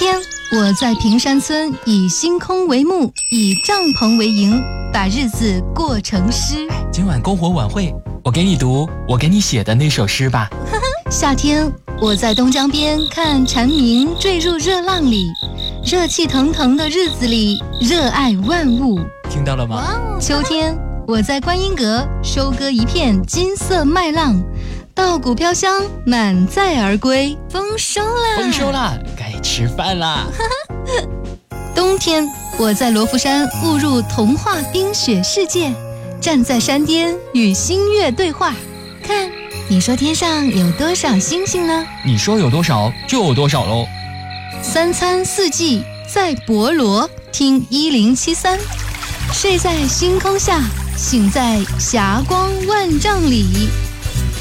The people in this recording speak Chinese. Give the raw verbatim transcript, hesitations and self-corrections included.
天，我在平山村以星空为幕，以帐篷为营，把日子过成诗。 今晚篝火晚会，我给你读我给你写的那首诗吧。 夏天，我在东江边看蝉鸣坠入热浪里，热气腾腾的日子里，热爱万物。 听到了吗？ 秋天，我在观音阁收割一片金色麦浪，稻谷飘香，满载而归。丰收啦！ 丰收啦！该吃饭啦！ 冬天，我在罗浮山误入童话冰雪世界，站在山巅与星月对话。看，你说天上有多少星星呢？ 你说有多少就有多少喽。 三餐四季在博罗，听一零七三，睡在星空下，醒在霞光万丈里。